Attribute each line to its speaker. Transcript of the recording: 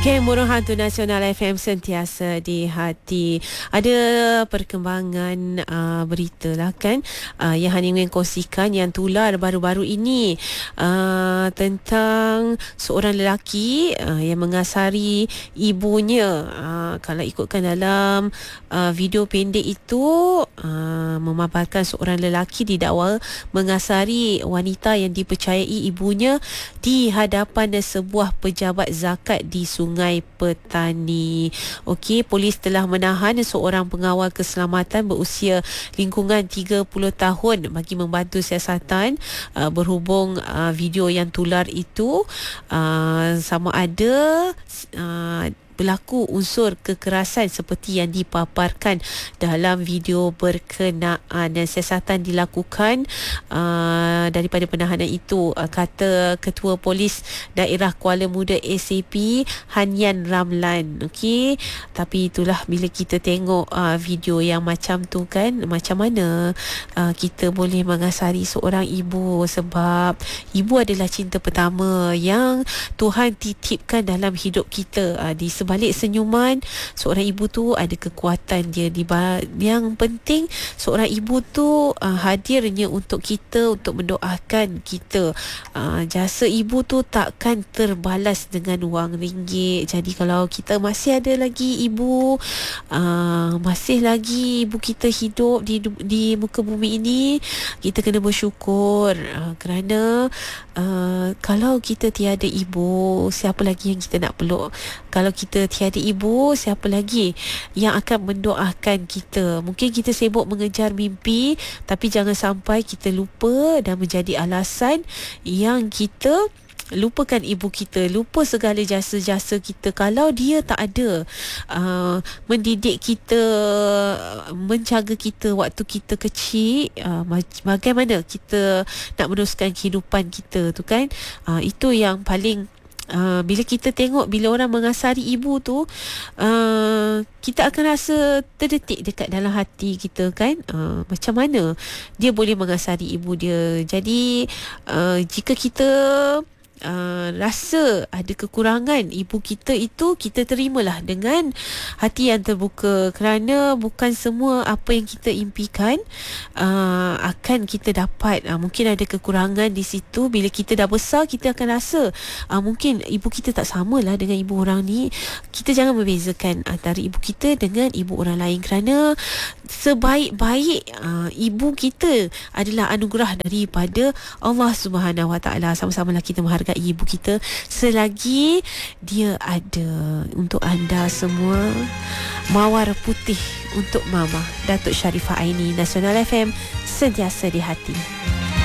Speaker 1: Geng Burung Hantu Nasional FM sentiasa di hati. Ada perkembangan berita lah kan, yang Hani ingin kongsikan yang tular baru-baru ini, tentang seorang lelaki yang mengasari ibunya. Kalau ikutkan dalam video pendek itu, memaparkan seorang lelaki didakwa mengasari wanita yang dipercayai ibunya di hadapan sebuah pejabat zakat di Sungai Petani. Okey, polis telah menahan seorang pengawal keselamatan berusia lingkungan 30 tahun bagi membantu siasatan berhubung video yang tular itu sama ada berlaku unsur kekerasan seperti yang dipaparkan dalam video berkenaan, dan siasatan dilakukan daripada penahanan itu, kata Ketua Polis Daerah Kuala Muda ACP Hanyan Ramlan. Okey, tapi itulah bila kita tengok video yang macam tu kan, macam mana kita boleh mengasari seorang ibu, sebab ibu adalah cinta pertama yang Tuhan titipkan dalam hidup kita. Di sebalik senyuman seorang ibu tu ada kekuatan dia. Yang penting seorang ibu tu hadirnya untuk kita, untuk mendoakan kita. Jasa ibu tu takkan terbalas dengan wang ringgit. Jadi kalau kita masih ada lagi ibu, masih lagi ibu kita hidup di muka bumi ini, kita kena bersyukur, kerana kalau kita tiada ibu, siapa lagi yang kita nak peluk? Kalau kita tiada ibu, siapa lagi yang akan mendoakan kita? Mungkin kita sibuk mengejar mimpi, tapi jangan sampai kita lupa dan menjadi alasan yang kita lupakan ibu kita, lupa segala jasa-jasa kita. Kalau dia tak ada mendidik kita, menjaga kita waktu kita kecil, bagaimana kita nak meneruskan kehidupan kita tu kan? Itu yang paling bila kita tengok, bila orang mengasari ibu tu, kita akan rasa terdetik dekat dalam hati kita kan, macam mana dia boleh mengasari ibu dia. Jadi jika kita rasa ada kekurangan ibu kita itu, kita terimalah dengan hati yang terbuka, kerana bukan semua apa yang kita impikan akan kita dapat. Mungkin ada kekurangan di situ. Bila kita dah besar, kita akan rasa mungkin ibu kita tak samalah dengan ibu orang ni. Kita jangan membezakan antara ibu kita dengan ibu orang lain, kerana sebaik-baik ibu kita adalah anugerah daripada Allah Subhanahu Wa Taala. Sama-samalah kita menghargai ibu kita selagi dia ada. Untuk anda semua, mawar putih untuk Mama Datuk Sharifah Aini. Nasional FM sentiasa di hati.